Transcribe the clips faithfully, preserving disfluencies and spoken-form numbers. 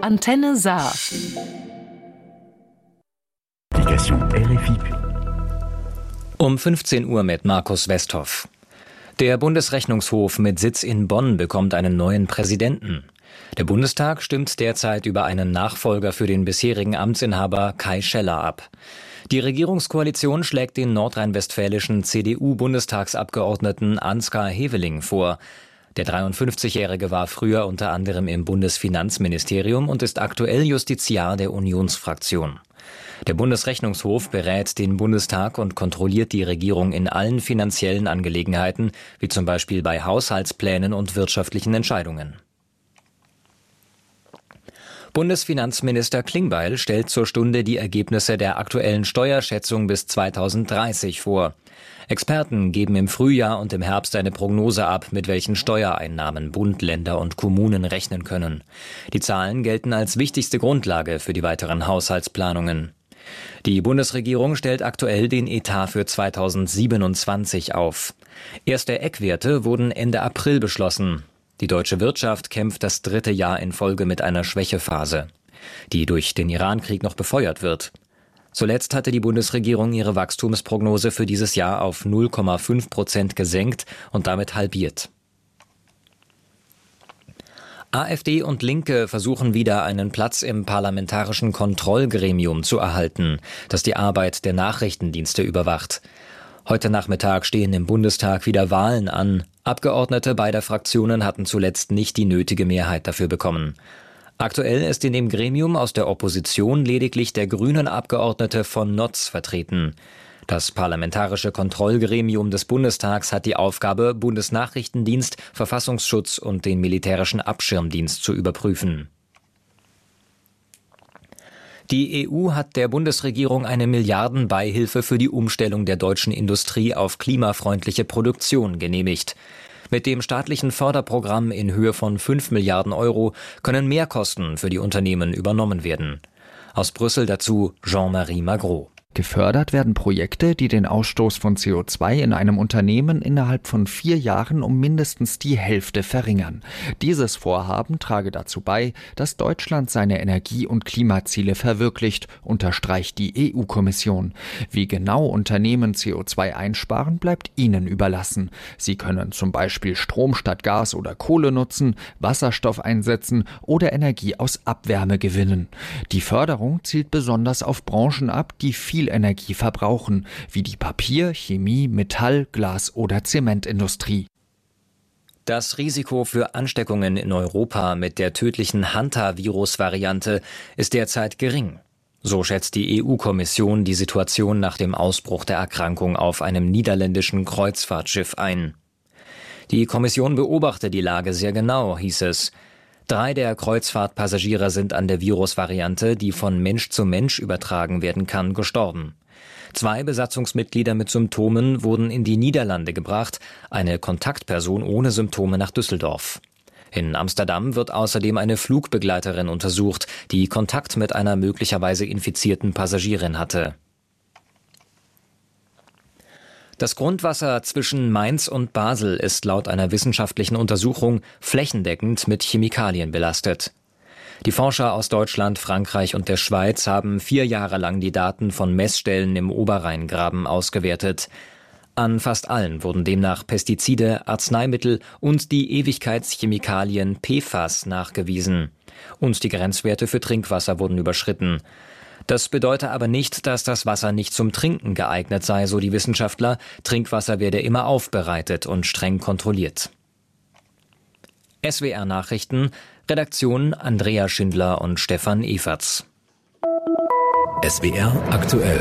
Antenne Saar. R F I. Um fünfzehn Uhr mit Markus Westhoff. Der Bundesrechnungshof mit Sitz in Bonn bekommt einen neuen Präsidenten. Der Bundestag stimmt derzeit über einen Nachfolger für den bisherigen Amtsinhaber Kai Scheller ab. Die Regierungskoalition schlägt den nordrhein-westfälischen C D U-Bundestagsabgeordneten Ansgar Heveling vor. Der dreiundfünfzigjährige war früher unter anderem im Bundesfinanzministerium und ist aktuell Justiziar der Unionsfraktion. Der Bundesrechnungshof berät den Bundestag und kontrolliert die Regierung in allen finanziellen Angelegenheiten, wie zum Beispiel bei Haushaltsplänen und wirtschaftlichen Entscheidungen. Bundesfinanzminister Klingbeil stellt zur Stunde die Ergebnisse der aktuellen Steuerschätzung bis zweitausenddreißig vor. Experten geben im Frühjahr und im Herbst eine Prognose ab, mit welchen Steuereinnahmen Bund, Länder und Kommunen rechnen können. Die Zahlen gelten als wichtigste Grundlage für die weiteren Haushaltsplanungen. Die Bundesregierung stellt aktuell den Etat für zweitausendsiebenundzwanzig auf. Erste Eckwerte wurden Ende April beschlossen. Die deutsche Wirtschaft kämpft das dritte Jahr in Folge mit einer Schwächephase, die durch den Irankrieg noch befeuert wird. Zuletzt hatte die Bundesregierung ihre Wachstumsprognose für dieses Jahr auf null Komma fünf Prozent gesenkt und damit halbiert. AfD und Linke versuchen wieder einen Platz im parlamentarischen Kontrollgremium zu erhalten, das die Arbeit der Nachrichtendienste überwacht. Heute Nachmittag stehen im Bundestag wieder Wahlen an. Abgeordnete beider Fraktionen hatten zuletzt nicht die nötige Mehrheit dafür bekommen. Aktuell ist in dem Gremium aus der Opposition lediglich der Grünen-Abgeordnete von Notz vertreten. Das Parlamentarische Kontrollgremium des Bundestags hat die Aufgabe, Bundesnachrichtendienst, Verfassungsschutz und den militärischen Abschirmdienst zu überprüfen. Die E U hat der Bundesregierung eine Milliardenbeihilfe für die Umstellung der deutschen Industrie auf klimafreundliche Produktion genehmigt. Mit dem staatlichen Förderprogramm in Höhe von fünf Milliarden Euro können Mehrkosten für die Unternehmen übernommen werden. Aus Brüssel dazu Jean-Marie Magro. Gefördert werden Projekte, die den Ausstoß von C O zwei in einem Unternehmen innerhalb von vier Jahren um mindestens die Hälfte verringern. Dieses Vorhaben trage dazu bei, dass Deutschland seine Energie- und Klimaziele verwirklicht, unterstreicht die E U-Kommission. Wie genau Unternehmen C O zwei einsparen, bleibt ihnen überlassen. Sie können zum Beispiel Strom statt Gas oder Kohle nutzen, Wasserstoff einsetzen oder Energie aus Abwärme gewinnen. Die Förderung zielt besonders auf Branchen ab, die viel Energie verbrauchen, wie die Papier-, Chemie-, Metall-, Glas- oder Zementindustrie. Das Risiko für Ansteckungen in Europa mit der tödlichen Hanta-Virus-Variante ist derzeit gering. So schätzt die E U-Kommission die Situation nach dem Ausbruch der Erkrankung auf einem niederländischen Kreuzfahrtschiff ein. Die Kommission beobachte die Lage sehr genau, hieß es. Drei der Kreuzfahrtpassagiere sind an der Virusvariante, die von Mensch zu Mensch übertragen werden kann, gestorben. Zwei Besatzungsmitglieder mit Symptomen wurden in die Niederlande gebracht, eine Kontaktperson ohne Symptome nach Düsseldorf. In Amsterdam wird außerdem eine Flugbegleiterin untersucht, die Kontakt mit einer möglicherweise infizierten Passagierin hatte. Das Grundwasser zwischen Mainz und Basel ist laut einer wissenschaftlichen Untersuchung flächendeckend mit Chemikalien belastet. Die Forscher aus Deutschland, Frankreich und der Schweiz haben vier Jahre lang die Daten von Messstellen im Oberrheingraben ausgewertet. An fast allen wurden demnach Pestizide, Arzneimittel und die Ewigkeitschemikalien P F A S nachgewiesen. Und die Grenzwerte für Trinkwasser wurden überschritten. Das bedeutet aber nicht, dass das Wasser nicht zum Trinken geeignet sei, so die Wissenschaftler. Trinkwasser werde immer aufbereitet und streng kontrolliert. S W R Nachrichten, Redaktion Andrea Schindler und Stefan Everts. S W R aktuell.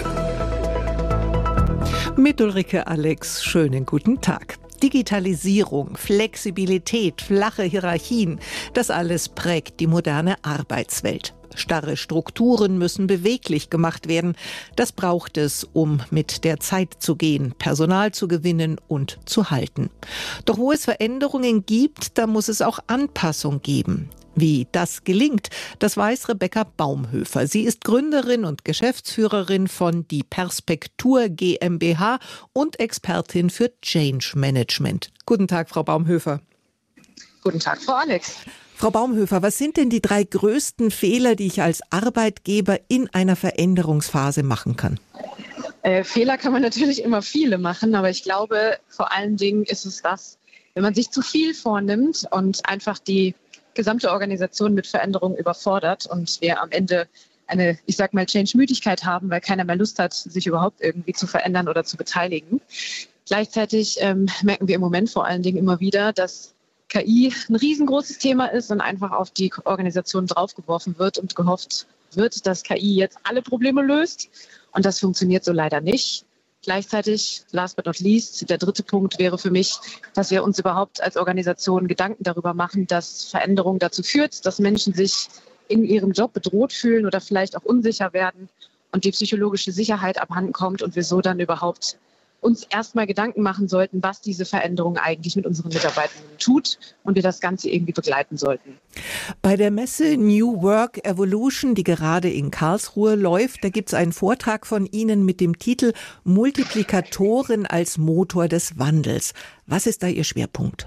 Mit Ulrike Alex, schönen guten Tag. Digitalisierung, Flexibilität, flache Hierarchien, das alles prägt die moderne Arbeitswelt. Starre Strukturen müssen beweglich gemacht werden. Das braucht es, um mit der Zeit zu gehen, Personal zu gewinnen und zu halten. Doch wo es Veränderungen gibt, da muss es auch Anpassung geben. Wie das gelingt, das weiß Rebecca Baumhöfer. Sie ist Gründerin und Geschäftsführerin von Die Perspektur GmbH und Expertin für Change Management. Guten Tag, Frau Baumhöfer. Guten Tag, Frau Alex. Frau Baumhöfer, was sind denn die drei größten Fehler, die ich als Arbeitgeber in einer Veränderungsphase machen kann? Äh, Fehler kann man natürlich immer viele machen, aber ich glaube, vor allen Dingen ist es das, wenn man sich zu viel vornimmt und einfach die gesamte Organisation mit Veränderungen überfordert und wir am Ende eine, ich sag mal, Change-Müdigkeit haben, weil keiner mehr Lust hat, sich überhaupt irgendwie zu verändern oder zu beteiligen. Gleichzeitig ähm, merken wir im Moment vor allen Dingen immer wieder, dass K I ein riesengroßes Thema ist und einfach auf die Organisation draufgeworfen wird und gehofft wird, dass K I jetzt alle Probleme löst. Und das funktioniert so leider nicht. Gleichzeitig, last but not least, der dritte Punkt wäre für mich, dass wir uns überhaupt als Organisation Gedanken darüber machen, dass Veränderung dazu führt, dass Menschen sich in ihrem Job bedroht fühlen oder vielleicht auch unsicher werden und die psychologische Sicherheit abhanden kommt und wir so dann überhaupt uns erstmal Gedanken machen sollten, was diese Veränderung eigentlich mit unseren Mitarbeitenden tut und wir das Ganze irgendwie begleiten sollten. Bei der Messe New Work Evolution, die gerade in Karlsruhe läuft, da gibt es einen Vortrag von Ihnen mit dem Titel Multiplikatoren als Motor des Wandels. Was ist da Ihr Schwerpunkt?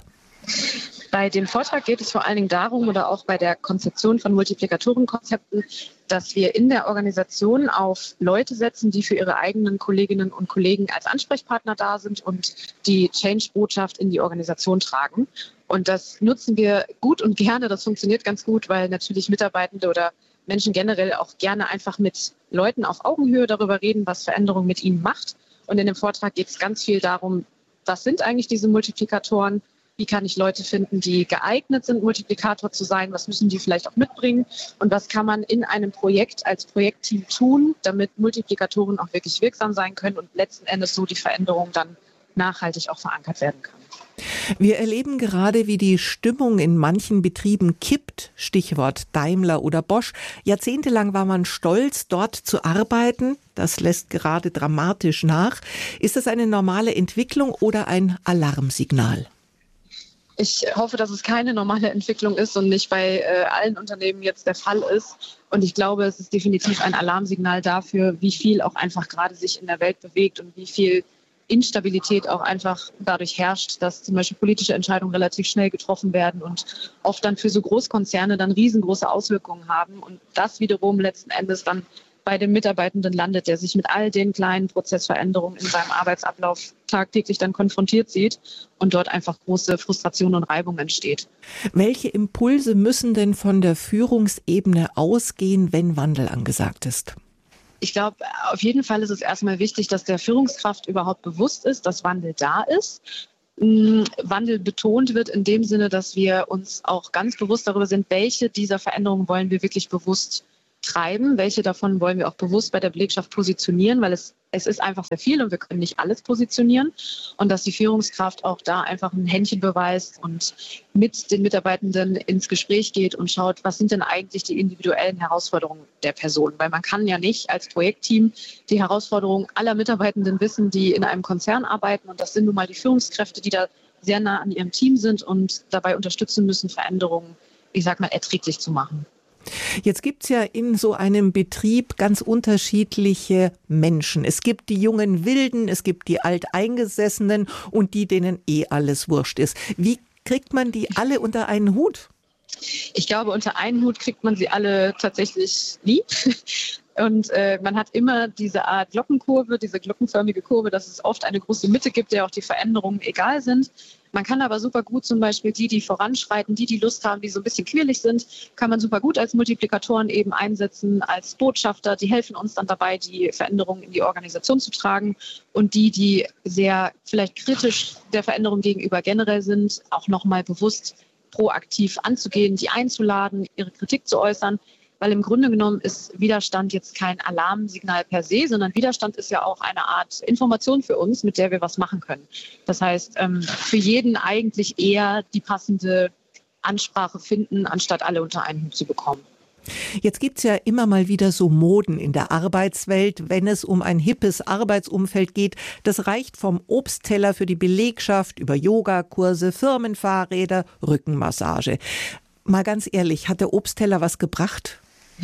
Bei dem Vortrag geht es vor allen Dingen darum oder auch bei der Konzeption von Multiplikatorenkonzepten, dass wir in der Organisation auf Leute setzen, die für ihre eigenen Kolleginnen und Kollegen als Ansprechpartner da sind und die Change-Botschaft in die Organisation tragen. Und das nutzen wir gut und gerne. Das funktioniert ganz gut, weil natürlich Mitarbeitende oder Menschen generell auch gerne einfach mit Leuten auf Augenhöhe darüber reden, was Veränderung mit ihnen macht. Und in dem Vortrag geht es ganz viel darum, was sind eigentlich diese Multiplikatoren? Wie kann ich Leute finden, die geeignet sind, Multiplikator zu sein? Was müssen die vielleicht auch mitbringen? Und was kann man in einem Projekt als Projektteam tun, damit Multiplikatoren auch wirklich wirksam sein können und letzten Endes so die Veränderung dann nachhaltig auch verankert werden kann? Wir erleben gerade, wie die Stimmung in manchen Betrieben kippt. Stichwort Daimler oder Bosch. Jahrzehntelang war man stolz, dort zu arbeiten. Das lässt gerade dramatisch nach. Ist das eine normale Entwicklung oder ein Alarmsignal? Ich hoffe, dass es keine normale Entwicklung ist und nicht bei äh, allen Unternehmen jetzt der Fall ist. Und ich glaube, es ist definitiv ein Alarmsignal dafür, wie viel auch einfach gerade sich in der Welt bewegt und wie viel Instabilität auch einfach dadurch herrscht, dass zum Beispiel politische Entscheidungen relativ schnell getroffen werden und oft dann für so Großkonzerne dann riesengroße Auswirkungen haben. Und das wiederum letzten Endes dann bei dem Mitarbeitenden landet, der sich mit all den kleinen Prozessveränderungen in seinem Arbeitsablauf tagtäglich dann konfrontiert sieht und dort einfach große Frustration und Reibung entsteht. Welche Impulse müssen denn von der Führungsebene ausgehen, wenn Wandel angesagt ist? Ich glaube, auf jeden Fall ist es erstmal wichtig, dass der Führungskraft überhaupt bewusst ist, dass Wandel da ist. Wandel betont wird in dem Sinne, dass wir uns auch ganz bewusst darüber sind, welche dieser Veränderungen wollen wir wirklich bewusst treiben, welche davon wollen wir auch bewusst bei der Belegschaft positionieren, weil es, es ist einfach sehr viel und wir können nicht alles positionieren und dass die Führungskraft auch da einfach ein Händchen beweist und mit den Mitarbeitenden ins Gespräch geht und schaut, was sind denn eigentlich die individuellen Herausforderungen der Person, weil man kann ja nicht als Projektteam die Herausforderungen aller Mitarbeitenden wissen, die in einem Konzern arbeiten und das sind nun mal die Führungskräfte, die da sehr nah an ihrem Team sind und dabei unterstützen müssen, Veränderungen, ich sag mal, erträglich zu machen. Jetzt gibt's ja in so einem Betrieb ganz unterschiedliche Menschen. Es gibt die jungen Wilden, es gibt die Alteingesessenen und die, denen eh alles wurscht ist. Wie kriegt man die alle unter einen Hut? Ich glaube, unter einen Hut kriegt man sie alle tatsächlich nie. Und äh, man hat immer diese Art Glockenkurve, diese glockenförmige Kurve, dass es oft eine große Mitte gibt, der auch die Veränderungen egal sind. Man kann aber super gut zum Beispiel die, die voranschreiten, die, die Lust haben, die so ein bisschen quirlig sind, kann man super gut als Multiplikatoren eben einsetzen, als Botschafter. Die helfen uns dann dabei, die Veränderungen in die Organisation zu tragen. Und die, die sehr vielleicht kritisch der Veränderung gegenüber generell sind, auch nochmal bewusst proaktiv anzugehen, die einzuladen, ihre Kritik zu äußern. Weil im Grunde genommen ist Widerstand jetzt kein Alarmsignal per se, sondern Widerstand ist ja auch eine Art Information für uns, mit der wir was machen können. Das heißt, für jeden eigentlich eher die passende Ansprache finden, anstatt alle unter einen Hut zu bekommen. Jetzt gibt's ja immer mal wieder so Moden in der Arbeitswelt, wenn es um ein hippes Arbeitsumfeld geht. Das reicht vom Obstteller für die Belegschaft über Yogakurse, Firmenfahrräder, Rückenmassage. Mal ganz ehrlich, hat der Obstteller was gebracht?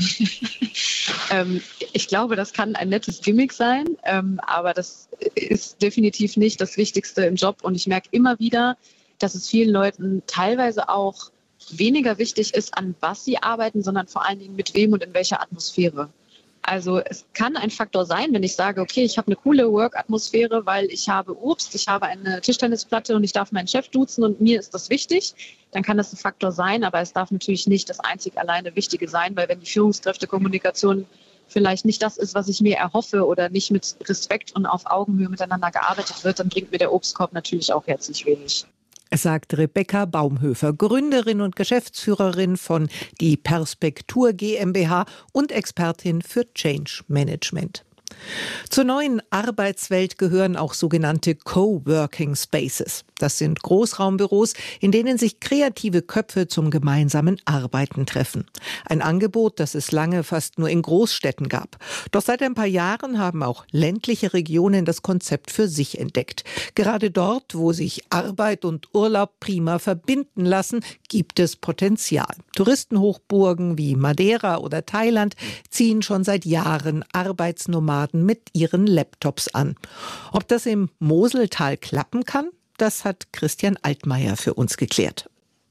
ähm, ich glaube, das kann ein nettes Gimmick sein, ähm, aber das ist definitiv nicht das Wichtigste im Job. Und ich merke immer wieder, dass es vielen Leuten teilweise auch weniger wichtig ist, an was sie arbeiten, sondern vor allen Dingen mit wem und in welcher Atmosphäre. Also es kann ein Faktor sein, wenn ich sage, okay, ich habe eine coole Work-Atmosphäre, weil ich habe Obst, ich habe eine Tischtennisplatte und ich darf meinen Chef duzen und mir ist das wichtig, dann kann das ein Faktor sein, aber es darf natürlich nicht das einzig alleine Wichtige sein, weil wenn die Führungskräftekommunikation vielleicht nicht das ist, was ich mir erhoffe oder nicht mit Respekt und auf Augenhöhe miteinander gearbeitet wird, dann bringt mir der Obstkorb natürlich auch herzlich wenig. Sagt Rebecca Baumhöfer, Gründerin und Geschäftsführerin von Die Perspektur GmbH und Expertin für Change Management. Zur neuen Arbeitswelt gehören auch sogenannte Coworking Spaces. Das sind Großraumbüros, in denen sich kreative Köpfe zum gemeinsamen Arbeiten treffen. Ein Angebot, das es lange fast nur in Großstädten gab. Doch seit ein paar Jahren haben auch ländliche Regionen das Konzept für sich entdeckt. Gerade dort, wo sich Arbeit und Urlaub prima verbinden lassen, gibt es Potenzial. Touristenhochburgen wie Madeira oder Thailand ziehen schon seit Jahren Arbeitsnomaden mit ihren Laptops an. Ob das im Moseltal klappen kann, das hat Christian Altmaier für uns geklärt.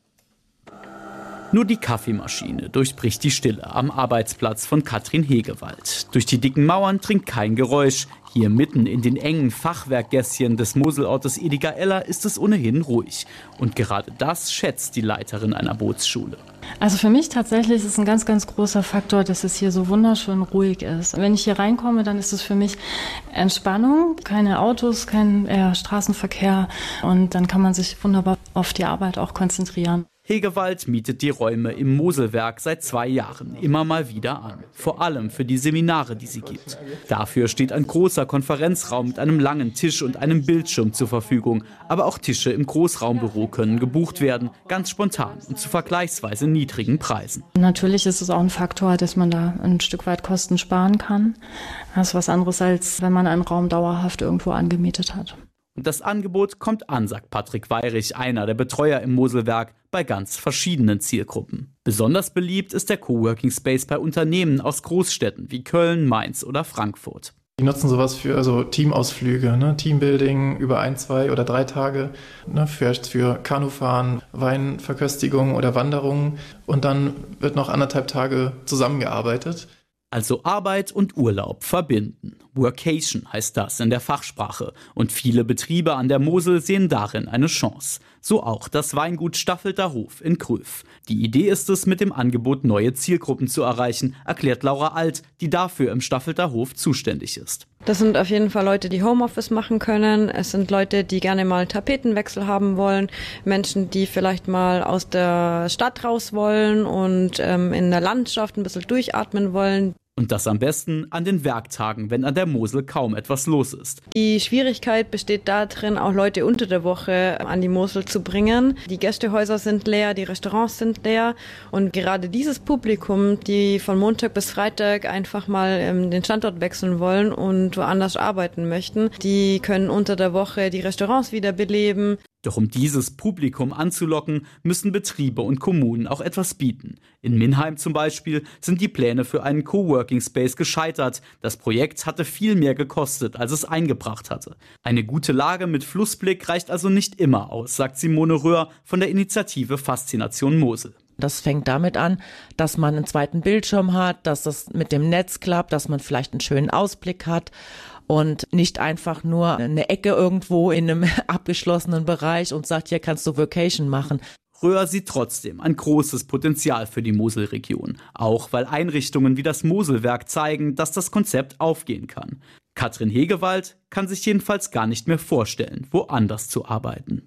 Nur die Kaffeemaschine durchbricht die Stille am Arbeitsplatz von Katrin Hegewald. Durch die dicken Mauern dringt kein Geräusch. Hier mitten in den engen Fachwerkgässchen des Moselortes Edigaella ist es ohnehin ruhig. Und gerade das schätzt die Leiterin einer Bootsschule. Also für mich tatsächlich ist es ein ganz, ganz großer Faktor, dass es hier so wunderschön ruhig ist. Wenn ich hier reinkomme, dann ist es für mich Entspannung, keine Autos, kein äh, Straßenverkehr und dann kann man sich wunderbar auf die Arbeit auch konzentrieren. Hegewald mietet die Räume im Moselwerk seit zwei Jahren immer mal wieder an. Vor allem für die Seminare, die sie gibt. Dafür steht ein großer Konferenzraum mit einem langen Tisch und einem Bildschirm zur Verfügung. Aber auch Tische im Großraumbüro können gebucht werden, ganz spontan und zu vergleichsweise niedrigen Preisen. Natürlich ist es auch ein Faktor, dass man da ein Stück weit Kosten sparen kann. Das ist was anderes, als wenn man einen Raum dauerhaft irgendwo angemietet hat. Und das Angebot kommt an, sagt Patrick Weirich, einer der Betreuer im Moselwerk, bei ganz verschiedenen Zielgruppen. Besonders beliebt ist der Coworking Space bei Unternehmen aus Großstädten wie Köln, Mainz oder Frankfurt. Die nutzen sowas für also Teamausflüge, ne? Teambuilding über ein, zwei oder drei Tage, ne? für, für Kanufahren, Weinverköstigung oder Wanderungen. Und dann wird noch anderthalb Tage zusammengearbeitet. Also Arbeit und Urlaub verbinden. Workation heißt das in der Fachsprache. Und viele Betriebe an der Mosel sehen darin eine Chance. So auch das Weingut Staffelter Hof in Kröv. Die Idee ist es, mit dem Angebot neue Zielgruppen zu erreichen, erklärt Laura Alt, die dafür im Staffelter Hof zuständig ist. Das sind auf jeden Fall Leute, die Homeoffice machen können. Es sind Leute, die gerne mal einen Tapetenwechsel haben wollen. Menschen, die vielleicht mal aus der Stadt raus wollen und ähm, in der Landschaft ein bisschen durchatmen wollen. Und das am besten an den Werktagen, wenn an der Mosel kaum etwas los ist. Die Schwierigkeit besteht darin, auch Leute unter der Woche an die Mosel zu bringen. Die Gästehäuser sind leer, die Restaurants sind leer. Und gerade dieses Publikum, die von Montag bis Freitag einfach mal ähm, den Standort wechseln wollen und woanders arbeiten möchten, die können unter der Woche die Restaurants wieder beleben. Doch um dieses Publikum anzulocken, müssen Betriebe und Kommunen auch etwas bieten. In Minheim zum Beispiel sind die Pläne für einen Coworking Space gescheitert. Das Projekt hatte viel mehr gekostet, als es eingebracht hatte. Eine gute Lage mit Flussblick reicht also nicht immer aus, sagt Simone Röhr von der Initiative Faszination Mosel. Das fängt damit an, dass man einen zweiten Bildschirm hat, dass das mit dem Netz klappt, dass man vielleicht einen schönen Ausblick hat. Und nicht einfach nur eine Ecke irgendwo in einem abgeschlossenen Bereich und sagt, hier kannst du Vacation machen. Röhr sieht trotzdem ein großes Potenzial für die Moselregion. Auch weil Einrichtungen wie das Moselwerk zeigen, dass das Konzept aufgehen kann. Katrin Hegewald kann sich jedenfalls gar nicht mehr vorstellen, woanders zu arbeiten.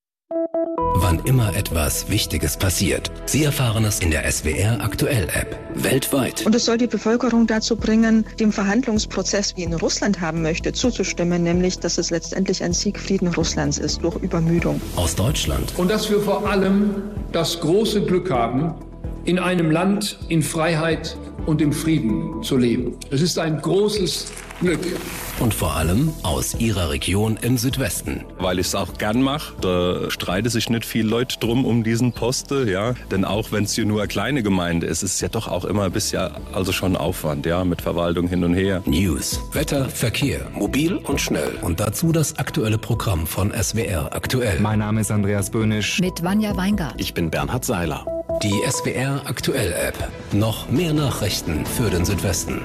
Wann immer etwas Wichtiges passiert. Sie erfahren es in der S W R Aktuell App. Weltweit. Und es soll die Bevölkerung dazu bringen, dem Verhandlungsprozess, wie ihn Russland haben möchte, zuzustimmen, nämlich, dass es letztendlich ein Siegfrieden Russlands ist durch Übermüdung. Aus Deutschland. Und dass wir vor allem das große Glück haben, in einem Land in Freiheit und im Frieden zu leben. Es ist ein großes Glück. Und vor allem aus ihrer Region im Südwesten. Weil ich es auch gern mache, da streiten sich nicht viele Leute drum um diesen Posten, ja. Denn auch wenn es hier nur eine kleine Gemeinde ist, ist es ja doch auch immer ein bisschen, also schon Aufwand, ja, mit Verwaltung hin und her. News, Wetter, Verkehr, mobil und schnell. Und dazu das aktuelle Programm von S W R aktuell. Mein Name ist Andreas Böhnisch. Mit Vanja Weingart. Ich bin Bernhard Seiler. Die S W R aktuell App. Noch mehr Nachrichten für den Südwesten.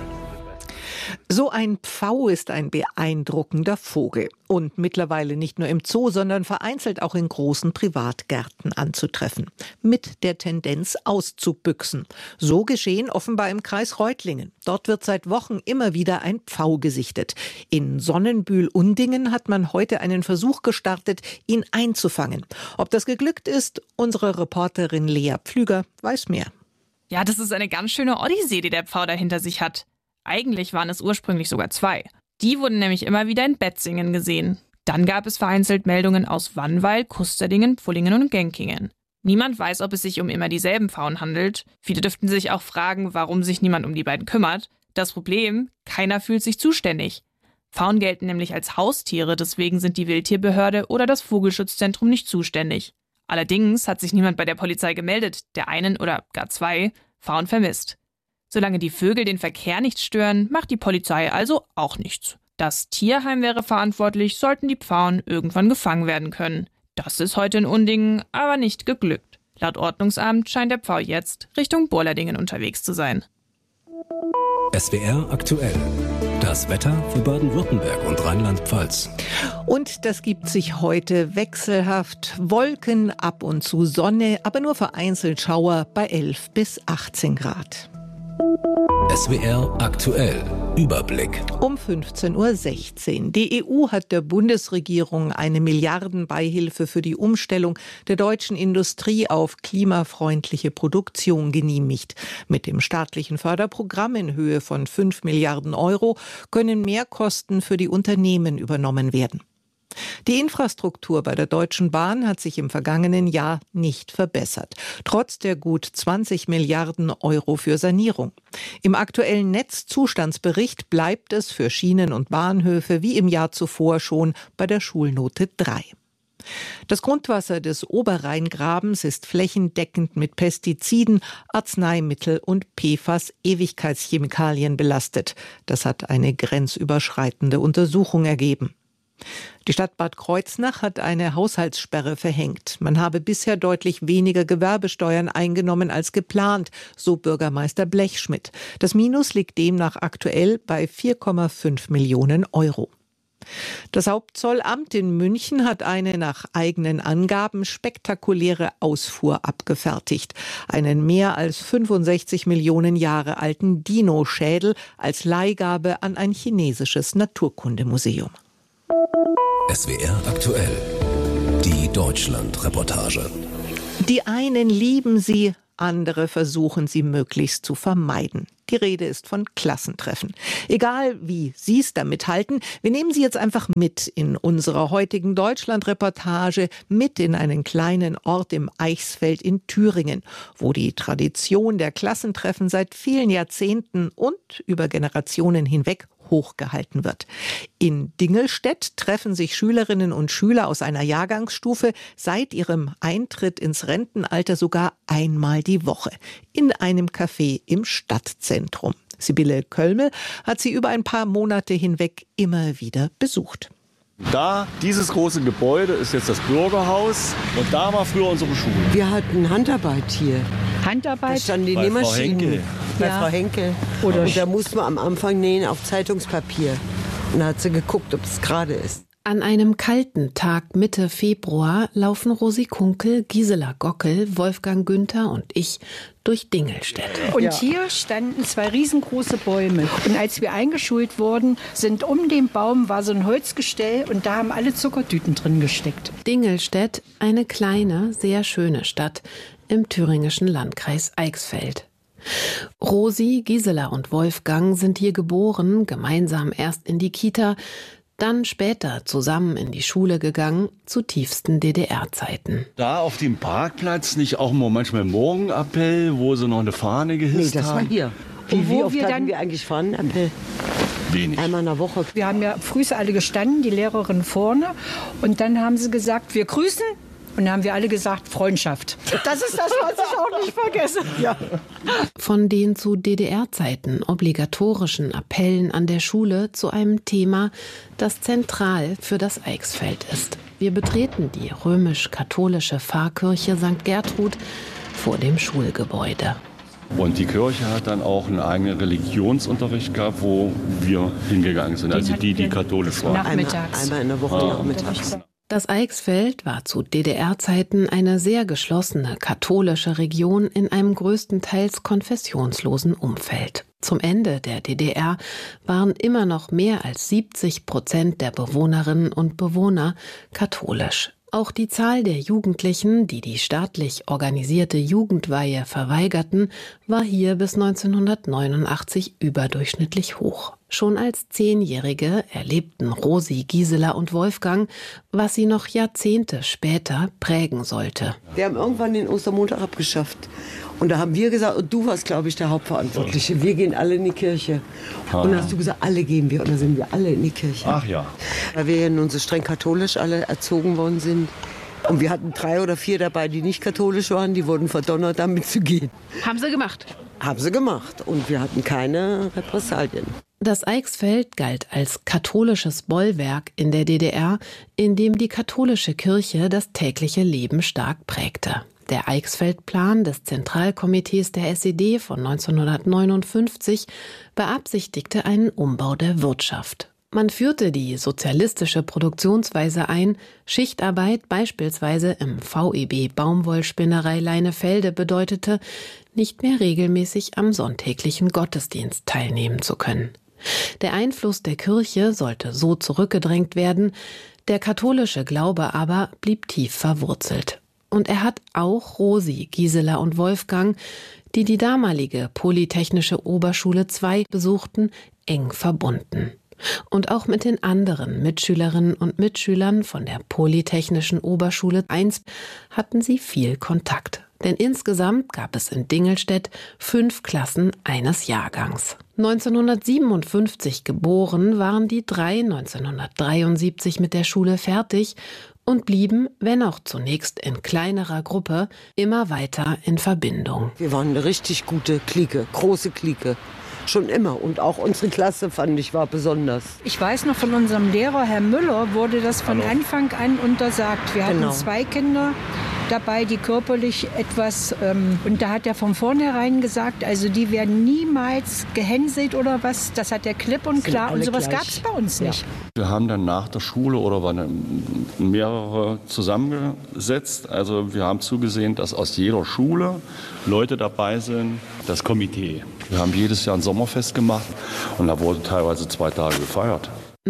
So ein Pfau ist ein beeindruckender Vogel und mittlerweile nicht nur im Zoo, sondern vereinzelt auch in großen Privatgärten anzutreffen. Mit der Tendenz auszubüchsen. So geschehen offenbar im Kreis Reutlingen. Dort wird seit Wochen immer wieder ein Pfau gesichtet. In Sonnenbühl-Undingen hat man heute einen Versuch gestartet, ihn einzufangen. Ob das geglückt ist, unsere Reporterin Lea Pflüger weiß mehr. Ja, das ist eine ganz schöne Odyssee, die der Pfau da hinter sich hat. Eigentlich waren es ursprünglich sogar zwei. Die wurden nämlich immer wieder in Betzingen gesehen. Dann gab es vereinzelt Meldungen aus Wannweil, Kusterdingen, Pfullingen und Genkingen. Niemand weiß, ob es sich um immer dieselben Pfauen handelt. Viele dürften sich auch fragen, warum sich niemand um die beiden kümmert. Das Problem, keiner fühlt sich zuständig. Pfauen gelten nämlich als Haustiere, deswegen sind die Wildtierbehörde oder das Vogelschutzzentrum nicht zuständig. Allerdings hat sich niemand bei der Polizei gemeldet, der einen oder gar zwei Pfauen vermisst. Solange die Vögel den Verkehr nicht stören, macht die Polizei also auch nichts. Das Tierheim wäre verantwortlich, sollten die Pfauen irgendwann gefangen werden können. Das ist heute in Undingen aber nicht geglückt. Laut Ordnungsamt scheint der Pfau jetzt Richtung Borladingen unterwegs zu sein. S W R aktuell. Das Wetter für Baden-Württemberg und Rheinland-Pfalz. Und das gibt sich heute wechselhaft. Wolken, ab und zu Sonne, aber nur vereinzelt Schauer bei elf bis achtzehn Grad. S W R aktuell. Überblick. Um fünfzehn Uhr sechzehn. Die E U hat der Bundesregierung eine Milliardenbeihilfe für die Umstellung der deutschen Industrie auf klimafreundliche Produktion genehmigt. Mit dem staatlichen Förderprogramm in Höhe von fünf Milliarden Euro können Mehrkosten für die Unternehmen übernommen werden. Die Infrastruktur bei der Deutschen Bahn hat sich im vergangenen Jahr nicht verbessert, trotz der gut zwanzig Milliarden Euro für Sanierung. Im aktuellen Netzzustandsbericht bleibt es für Schienen und Bahnhöfe wie im Jahr zuvor schon bei der Schulnote drei. Das Grundwasser des Oberrheingrabens ist flächendeckend mit Pestiziden, Arzneimittel und P F A S-Ewigkeitschemikalien belastet. Das hat eine grenzüberschreitende Untersuchung ergeben. Die Stadt Bad Kreuznach hat eine Haushaltssperre verhängt. Man habe bisher deutlich weniger Gewerbesteuern eingenommen als geplant, so Bürgermeister Blechschmidt. Das Minus liegt demnach aktuell bei vier Komma fünf Millionen Euro. Das Hauptzollamt in München hat eine nach eigenen Angaben spektakuläre Ausfuhr abgefertigt. Einen mehr als fünfundsechzig Millionen Jahre alten Dino-Schädel als Leihgabe an ein chinesisches Naturkundemuseum. S W R aktuell. Die Deutschland-Reportage. Die einen lieben sie, andere versuchen sie möglichst zu vermeiden. Die Rede ist von Klassentreffen. Egal, wie Sie es damit halten, wir nehmen Sie jetzt einfach mit in unserer heutigen Deutschland-Reportage, mit in einen kleinen Ort im Eichsfeld in Thüringen, wo die Tradition der Klassentreffen seit vielen Jahrzehnten und über Generationen hinweg hochgehalten wird. In Dingelstedt treffen sich Schülerinnen und Schüler aus einer Jahrgangsstufe seit ihrem Eintritt ins Rentenalter sogar einmal die Woche in einem Café im Stadtzentrum. Sibylle Kölmel hat sie über ein paar Monate hinweg immer wieder besucht. Da, dieses große Gebäude ist jetzt das Bürgerhaus und da war früher unsere Schule. Wir hatten Handarbeit hier. Handarbeit? Da standen die bei Nähmaschinen. Frau Henkel. Bei Ja. Frau Henkel. Oder und da musste man am Anfang nähen auf Zeitungspapier. Und da hat sie geguckt, ob es gerade ist. An einem kalten Tag Mitte Februar laufen Rosi Kunkel, Gisela Gockel, Wolfgang Günther und ich durch Dingelstedt. Und Ja. hier standen zwei riesengroße Bäume. Und als wir eingeschult wurden, sind um den Baum war so ein Holzgestell und da haben alle Zuckertüten drin gesteckt. Dingelstedt, eine kleine, sehr schöne Stadt im thüringischen Landkreis Eichsfeld. Rosi, Gisela und Wolfgang sind hier geboren, gemeinsam erst in die Kita, dann später zusammen in die Schule gegangen, zu tiefsten D D R-Zeiten. Da auf dem Parkplatz nicht auch mal manchmal Morgenappell, wo sie noch eine Fahne gehisst Nee, das war haben? hier. Wie, wie oft wir hatten dann, wir eigentlich fahren? Wenig. Einmal in der Woche. Wir haben ja früh alle gestanden, die Lehrerin vorne. Und dann haben sie gesagt, wir grüßen. Und dann haben wir alle gesagt, Freundschaft. Das ist das, was ich auch nicht vergesse. Ja. Von den zu D D R-Zeiten obligatorischen Appellen an der Schule zu einem Thema, das zentral für das Eichsfeld ist. Wir betreten die römisch-katholische Pfarrkirche Sankt Gertrud vor dem Schulgebäude. Und die Kirche hat dann auch einen eigenen Religionsunterricht gehabt, wo wir hingegangen sind, also die, die katholisch waren. Nachmittags. Einmal in der Woche Ah. nachmittags. Das Eichsfeld war zu D D R-Zeiten eine sehr geschlossene katholische Region in einem größtenteils konfessionslosen Umfeld. Zum Ende der D D R waren immer noch mehr als siebzig Prozent der Bewohnerinnen und Bewohner katholisch. Auch die Zahl der Jugendlichen, die die staatlich organisierte Jugendweihe verweigerten, war hier bis neunzehnhundertneunundachtzig überdurchschnittlich hoch. Schon als Zehnjährige erlebten Rosi, Gisela und Wolfgang, was sie noch Jahrzehnte später prägen sollte. Wir haben irgendwann den Ostermontag abgeschafft. Und da haben wir gesagt, und du warst, glaube ich, der Hauptverantwortliche, wir gehen alle in die Kirche. Und dann hast du gesagt, alle gehen wir. Und dann sind wir alle in die Kirche. Ach ja. Weil wir ja nun so streng katholisch alle erzogen worden sind. Und wir hatten drei oder vier dabei, die nicht katholisch waren. Die wurden verdonnert, damit zu gehen. Haben sie gemacht? Haben sie gemacht. Und wir hatten keine Repressalien. Das Eichsfeld galt als katholisches Bollwerk in der D D R, in dem die katholische Kirche das tägliche Leben stark prägte. Der Eichsfeld-Plan des Zentralkomitees der S E D von neunzehnhundertneunundfünfzig beabsichtigte einen Umbau der Wirtschaft. Man führte die sozialistische Produktionsweise ein. Schichtarbeit beispielsweise im V E B Baumwollspinnerei Leinefelde bedeutete, nicht mehr regelmäßig am sonntäglichen Gottesdienst teilnehmen zu können. Der Einfluss der Kirche sollte so zurückgedrängt werden, der katholische Glaube aber blieb tief verwurzelt. Und er hat auch Rosi, Gisela und Wolfgang, die die damalige Polytechnische Oberschule zwei besuchten, eng verbunden. Und auch mit den anderen Mitschülerinnen und Mitschülern von der Polytechnischen Oberschule eins hatten sie viel Kontakt. Denn insgesamt gab es in Dingelstedt fünf Klassen eines Jahrgangs. neunzehnhundertsiebenundfünfzig geboren waren die drei neunzehnhundertdreiundsiebzig mit der Schule fertig und blieben, wenn auch zunächst in kleinerer Gruppe, immer weiter in Verbindung. Wir waren eine richtig gute Clique, große Clique. Schon immer. Und auch unsere Klasse, fand ich, war besonders. Ich weiß noch, von unserem Lehrer, Herr Müller, wurde das von Hallo. Anfang an untersagt. Wir Genau. hatten zwei Kinder dabei, die körperlich etwas, ähm, und da hat er von vornherein gesagt, also die werden niemals gehänselt oder was. Das hat er klipp und Sind klar, und alle sowas gleich. gab es bei uns Ja. nicht. Wir haben dann nach der Schule oder waren mehrere zusammengesetzt. Also wir haben zugesehen, dass aus jeder Schule Leute dabei sind. Das Komitee. Wir haben jedes Jahr ein Sommerfest gemacht und da wurde teilweise zwei Tage gefeiert.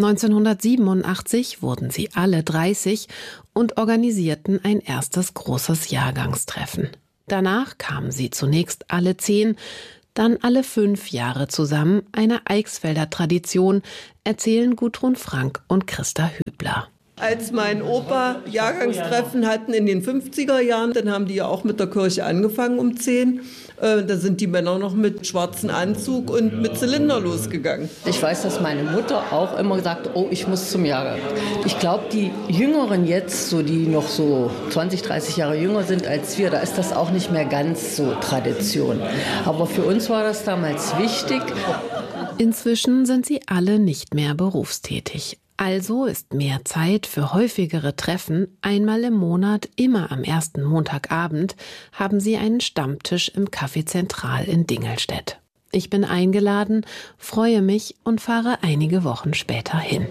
neunzehnhundertsiebenundachtzig wurden sie alle dreißig und organisierten ein erstes großes Jahrgangstreffen. Danach kamen sie zunächst alle zehn, dann alle fünf Jahre zusammen, eine Eichsfelder Tradition, erzählen Gudrun Frank und Christa Hübler. Als mein Opa Jahrgangstreffen hatten in den fünfziger Jahren, dann haben die ja auch mit der Kirche angefangen um zehn. Äh, da sind die Männer noch mit schwarzem Anzug und mit Zylinder losgegangen. Ich weiß, dass meine Mutter auch immer gesagt hat, oh, ich muss zum Jahrgang. Ich glaube, die Jüngeren jetzt, so die noch so zwanzig, dreißig Jahre jünger sind als wir, da ist das auch nicht mehr ganz so Tradition. Aber für uns war das damals wichtig. Inzwischen sind sie alle nicht mehr berufstätig. Also ist mehr Zeit für häufigere Treffen. Einmal im Monat, immer am ersten Montagabend, haben sie einen Stammtisch im Café Zentral in Dingelstedt. Ich bin eingeladen, freue mich und fahre einige Wochen später hin.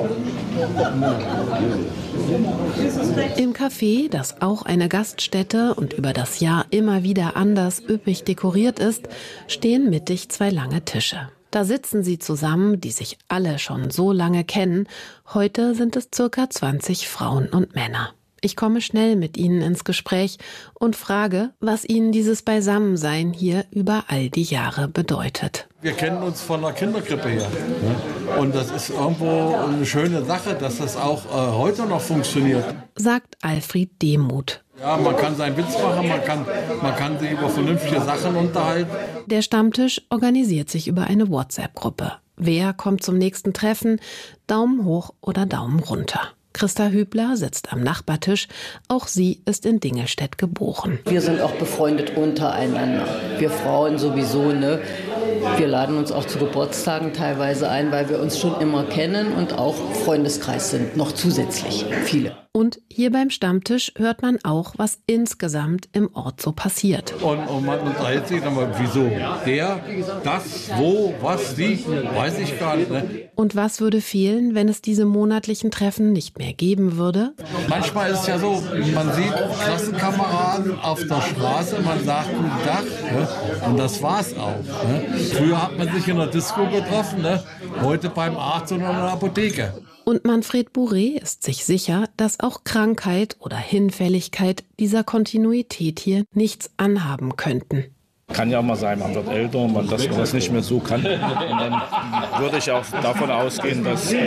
Im Café, das auch eine Gaststätte und über das Jahr immer wieder anders üppig dekoriert ist, stehen mittig zwei lange Tische. Da sitzen sie zusammen, die sich alle schon so lange kennen. Heute sind es circa zwanzig Frauen und Männer. Ich komme schnell mit ihnen ins Gespräch und frage, was ihnen dieses Beisammensein hier über all die Jahre bedeutet. Wir kennen uns von der Kinderkrippe her. Und das ist irgendwo eine schöne Sache, dass das auch äh, heute noch funktioniert. Sagt Alfred Demuth. Ja, man kann seinen Witz machen, man kann, man kann sich über vernünftige Sachen unterhalten. Der Stammtisch organisiert sich über eine WhatsApp-Gruppe. Wer kommt zum nächsten Treffen? Daumen hoch oder Daumen runter. Christa Hübler sitzt am Nachbartisch. Auch sie ist in Dingelstedt geboren. Wir sind auch befreundet untereinander. Wir Frauen sowieso, ne? Wir laden uns auch zu Geburtstagen teilweise ein, weil wir uns schon immer kennen und auch Freundeskreis sind, noch zusätzlich viele. Und hier beim Stammtisch hört man auch, was insgesamt im Ort so passiert. Und, und man unterhält sich dann mal, wieso? Der, das, wo, was, wie, weiß ich gar nicht. Ne? Und was würde fehlen, wenn es diese monatlichen Treffen nicht mehr geben würde? Manchmal ist es ja so, man sieht Klassenkameraden auf der Straße, man sagt guten Tag, ne? Und das war's auch. Ne? Früher hat man sich in der Disco getroffen, ne? Heute beim Arzt oder in der Apotheke. Und Manfred Bourret ist sich sicher, dass auch Krankheit oder Hinfälligkeit dieser Kontinuität hier nichts anhaben könnten. Kann ja auch mal sein, man wird älter, man, dass man das nicht mehr so kann. Und dann würde ich auch davon ausgehen, dass, äh,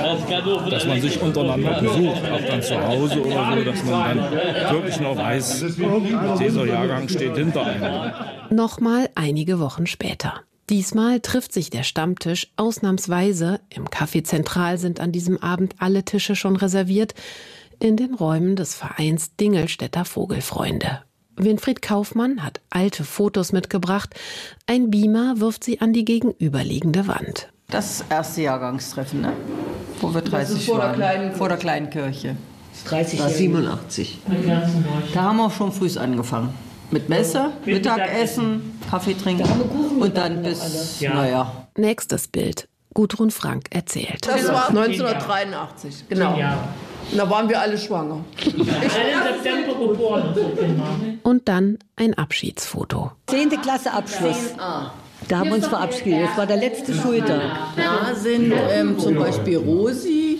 dass man sich untereinander besucht, auch dann zu Hause oder so, dass man dann wirklich noch weiß, dieser Jahrgang steht hinter einem. Nochmal einige Wochen später. Diesmal trifft sich der Stammtisch ausnahmsweise, im Café Zentral sind an diesem Abend alle Tische schon reserviert, in den Räumen des Vereins Dingelstädter Vogelfreunde. Winfried Kaufmann hat alte Fotos mitgebracht, ein Beamer wirft sie an die gegenüberliegende Wand. Das erste Jahrgangstreffen, ne? Wo wir dreißig vor der waren, kleinen- vor der kleinen Kirche. dreißig war siebenundachtzig. Da haben wir schon früh angefangen. Mit Messe, Mittagessen, Kaffee trinken und dann bis, naja. Nächstes Bild. Gudrun Frank erzählt. Das war neunzehnhundertdreiundachtzig, genau. Da waren wir alle schwanger. Alle im September geboren. Und dann ein Abschiedsfoto. Zehnte Klasse Abschluss. Da haben wir uns verabschiedet. Das war der letzte Schultag. Da sind ähm, zum Beispiel Rosi,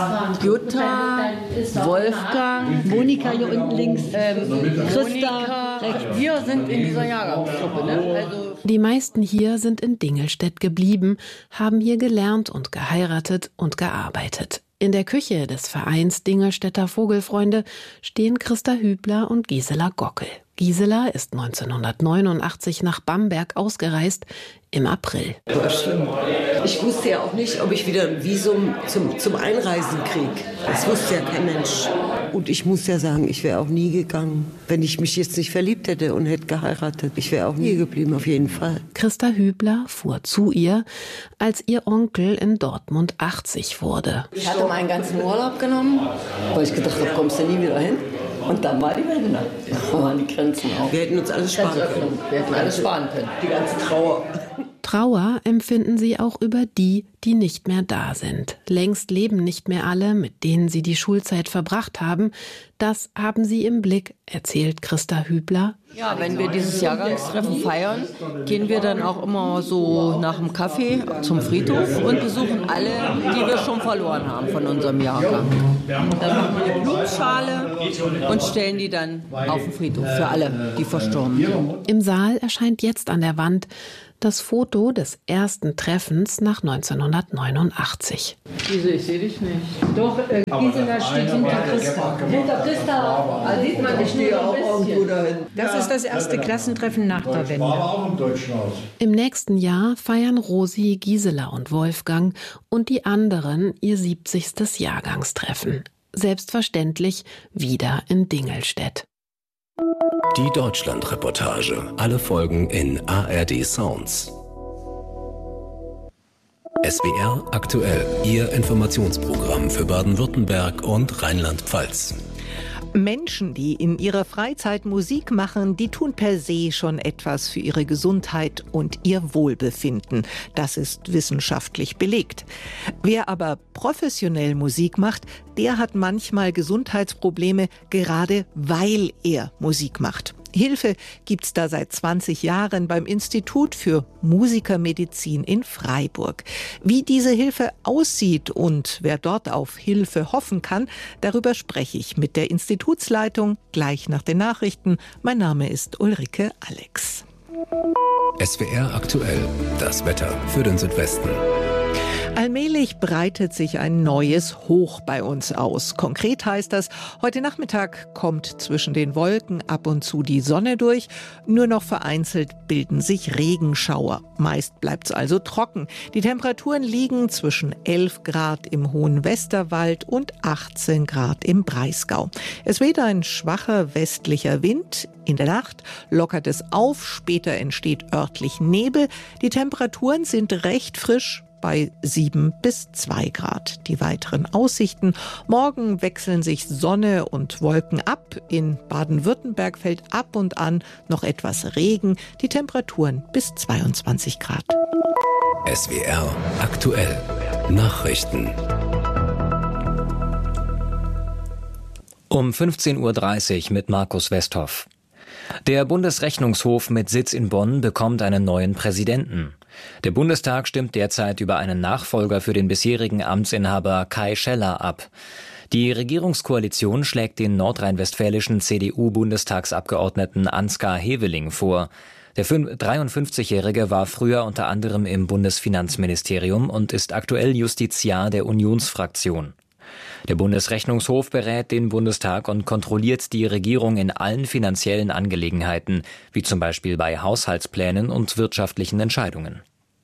Jutta, Wolfgang, Monika hier unten links, ähm, Christa. rechts. Wir sind in dieser Jahrgangsgruppe. Ne? Also Die meisten hier sind in Dingelstedt geblieben, haben hier gelernt und geheiratet und gearbeitet. In der Küche des Vereins Dingelstädter Vogelfreunde stehen Christa Hübler und Gisela Gockel. Gisela ist neunzehnhundertneunundachtzig nach Bamberg ausgereist, im April. War schlimm. Ich wusste ja auch nicht, ob ich wieder ein Visum zum, zum Einreisen kriege. Das wusste ja kein Mensch. Und ich muss ja sagen, ich wäre auch nie gegangen, wenn ich mich jetzt nicht verliebt hätte und hätte geheiratet. Ich wäre auch nie geblieben, auf jeden Fall. Christa Hübler fuhr zu ihr, als ihr Onkel in Dortmund achtzig wurde. ich hatte meinen ganzen Urlaub genommen, weil ich gedacht habe, kommst du nie wieder hin. Und dann war die Wende. Da waren die Grenzen auf. Wir hätten uns alles sparen können. Wir hätten alles sparen können. Die ganze Trauer. Trauer empfinden sie auch über die, die nicht mehr da sind. Längst leben nicht mehr alle, mit denen sie die Schulzeit verbracht haben. Das haben sie im Blick, erzählt Christa Hübler. Ja, wenn wir dieses Jahrgangstreffen feiern, gehen wir dann auch immer so nach dem Kaffee zum Friedhof und besuchen alle, die wir schon verloren haben von unserem Jahrgang. Dann machen wir eine Blumenschale und stellen die dann auf den Friedhof für alle, die verstorben sind. Im Saal erscheint jetzt an der Wand das Foto des ersten Treffens nach neunzehnhundertneunundachtzig. Wieso, ich sehe dich nicht. Doch, äh, Gisela steht hinter Christa. Hinter Christa. Da sieht man, ich stehe auch irgendwo dahin. Das ist das erste Klassentreffen nach der Wende. Im nächsten Jahr feiern Rosi, Gisela und Wolfgang und die anderen ihr siebzigstes Jahrgangstreffen. Selbstverständlich wieder in Dingelstedt. Die Deutschland-Reportage. Alle Folgen in A R D Sounds. S W R aktuell. Ihr Informationsprogramm für Baden-Württemberg und Rheinland-Pfalz. Menschen, die in ihrer Freizeit Musik machen, die tun per se schon etwas für ihre Gesundheit und ihr Wohlbefinden. Das ist wissenschaftlich belegt. Wer aber professionell Musik macht, der hat manchmal Gesundheitsprobleme, gerade weil er Musik macht. Hilfe gibt's da seit zwanzig Jahren beim Institut für Musikermedizin in Freiburg. Wie diese Hilfe aussieht und wer dort auf Hilfe hoffen kann, darüber spreche ich mit der Institutsleitung gleich nach den Nachrichten. Mein Name ist Ulrike Alex. S W R aktuell. Das Wetter für den Südwesten. Allmählich breitet sich ein neues Hoch bei uns aus. Konkret heißt das, heute Nachmittag kommt zwischen den Wolken ab und zu die Sonne durch. Nur noch vereinzelt bilden sich Regenschauer. Meist bleibt es also trocken. Die Temperaturen liegen zwischen elf Grad im hohen Westerwald und achtzehn Grad im Breisgau. Es weht ein schwacher westlicher Wind. In der Nacht lockert es auf, später entsteht örtlich Nebel. Die Temperaturen sind recht frisch, bei sieben bis zwei Grad. Die weiteren Aussichten: Morgen wechseln sich Sonne und Wolken ab. In Baden-Württemberg fällt ab und an noch etwas Regen. Die Temperaturen bis zweiundzwanzig Grad. S W R aktuell Nachrichten. Um fünfzehn Uhr dreißig mit Markus Westhoff. Der Bundesrechnungshof mit Sitz in Bonn bekommt einen neuen Präsidenten. Der Bundestag stimmt derzeit über einen Nachfolger für den bisherigen Amtsinhaber Kai Scheller ab. Die Regierungskoalition schlägt den nordrhein-westfälischen C D U-Bundestagsabgeordneten Ansgar Heveling vor. Der dreiundfünfzigjährige war früher unter anderem im Bundesfinanzministerium und ist aktuell Justiziar der Unionsfraktion. Der Bundesrechnungshof berät den Bundestag und kontrolliert die Regierung in allen finanziellen Angelegenheiten, wie zum Beispiel bei Haushaltsplänen und wirtschaftlichen Entscheidungen.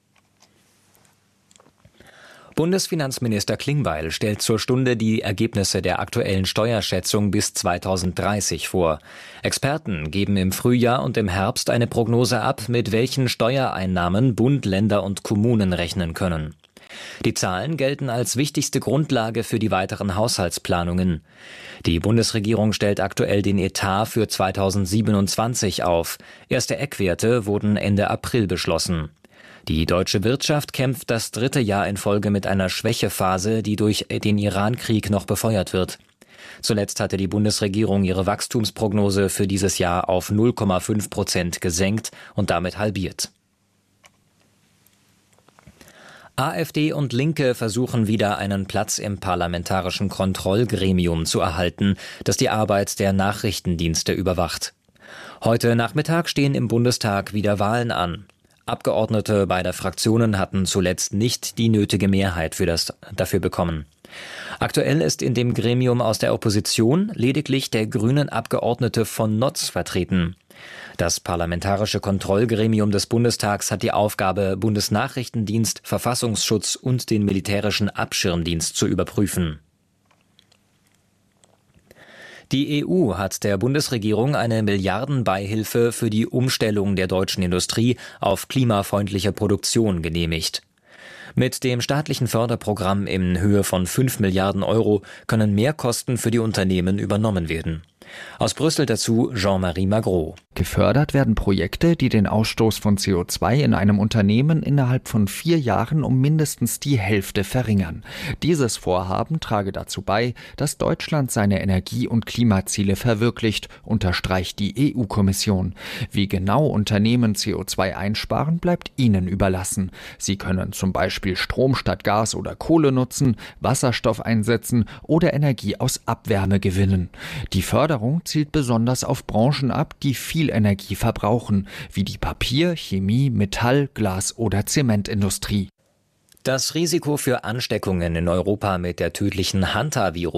Bundesfinanzminister Klingbeil stellt zur Stunde die Ergebnisse der aktuellen Steuerschätzung bis zweitausenddreißig vor. Experten geben im Frühjahr und im Herbst eine Prognose ab, mit welchen Steuereinnahmen Bund, Länder und Kommunen rechnen können. Die Zahlen gelten als wichtigste Grundlage für die weiteren Haushaltsplanungen. Die Bundesregierung stellt aktuell den Etat für zweitausendsiebenundzwanzig auf. Erste Eckwerte wurden Ende April beschlossen. Die deutsche Wirtschaft kämpft das dritte Jahr in Folge mit einer Schwächephase, die durch den Iran-Krieg noch befeuert wird. Zuletzt hatte die Bundesregierung ihre Wachstumsprognose für dieses Jahr auf null Komma fünf Prozent gesenkt und damit halbiert. AfD und Linke versuchen wieder einen Platz im parlamentarischen Kontrollgremium zu erhalten, das die Arbeit der Nachrichtendienste überwacht. Heute Nachmittag stehen im Bundestag wieder Wahlen an. Abgeordnete beider Fraktionen hatten zuletzt nicht die nötige Mehrheit für das, dafür bekommen. Aktuell ist in dem Gremium aus der Opposition lediglich der grünen Abgeordnete von Notz vertreten. Das Parlamentarische Kontrollgremium des Bundestags hat die Aufgabe, Bundesnachrichtendienst, Verfassungsschutz und den militärischen Abschirmdienst zu überprüfen. Die E U hat der Bundesregierung eine Milliardenbeihilfe für die Umstellung der deutschen Industrie auf klimafreundliche Produktion genehmigt. Mit dem staatlichen Förderprogramm in Höhe von fünf Milliarden Euro können Mehrkosten für die Unternehmen übernommen werden. Aus Brüssel dazu Jean-Marie Magro. Gefördert werden Projekte, die den Ausstoß von C O zwei in einem Unternehmen innerhalb von vier Jahren um mindestens die Hälfte verringern. Dieses Vorhaben trage dazu bei, dass Deutschland seine Energie- und Klimaziele verwirklicht, unterstreicht die E U-Kommission. Wie genau Unternehmen C O zwei einsparen, bleibt ihnen überlassen. Sie können zum Beispiel Strom statt Gas oder Kohle nutzen, Wasserstoff einsetzen oder Energie aus Abwärme gewinnen. Die Förderung zielt besonders auf Branchen ab, die viel Energie verbrauchen, wie die Papier-, Chemie-, Metall-, Glas- oder Zementindustrie. Das Risiko für Ansteckungen in Europa mit der tödlichen Hanta-Virus